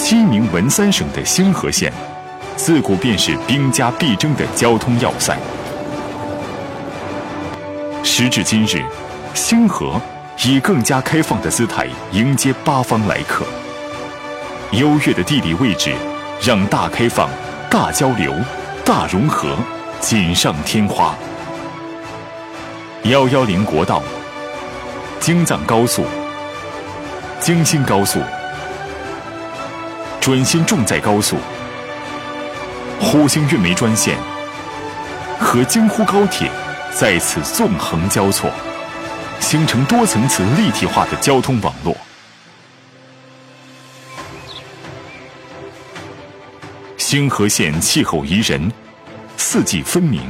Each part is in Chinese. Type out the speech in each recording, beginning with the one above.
西宁文三省的兴和县，自古便是兵家必争的交通要塞。时至今日，兴和以更加开放的姿态迎接八方来客。优越的地理位置，让大开放、大交流、大融合锦上添花。110国道、京藏高速、京新高速、准新重载高速、沪兴运煤专线和京沪高铁在此纵横交错，形成多层次立体化的交通网络。兴和县气候宜人，四季分明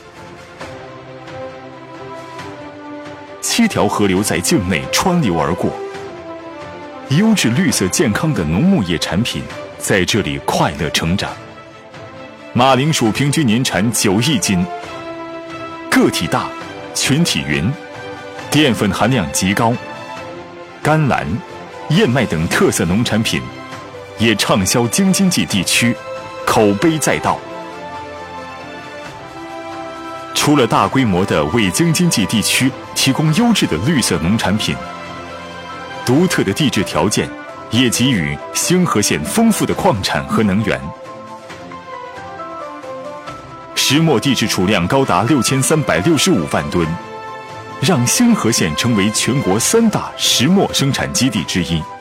，7条河流在境内穿流而过，优质绿色健康的农牧业产品在这里快乐成长。马铃薯平均年产9亿斤，个体大，群体匀，淀粉含量极高。甘蓝、燕麦等特色农产品也畅销京津冀地区，口碑载道。除了大规模的为京津冀地区提供优质的绿色农产品，独特的地质条件也给予兴和县丰富的矿产和能源。石墨地质储量高达6365万吨，让兴和县成为全国3大石墨生产基地之一。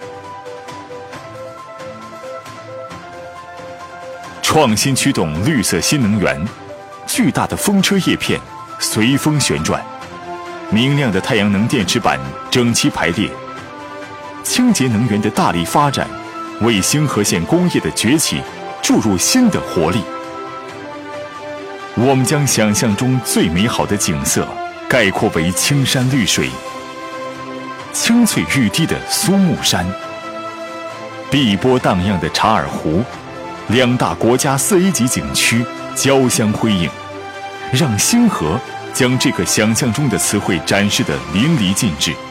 创新驱动绿色新能源，巨大的风车叶片随风旋转，明亮的太阳能电池板整齐排列，清洁能源的大力发展，为兴和县工业的崛起注入新的活力。我们将想象中最美好的景色概括为青山绿水、青翠欲滴的苏木山、碧波荡漾的察尔湖，2大国家4A级景区交相辉映，让兴和将这个想象中的词汇展示得淋漓尽致。